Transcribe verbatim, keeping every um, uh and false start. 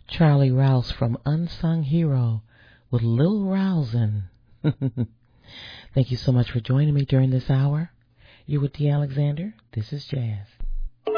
Charlie Rouse from Unsung Hero with Lil Rousin. Thank you so much for joining me during this hour. You're with D. Alexander. This is Jazz.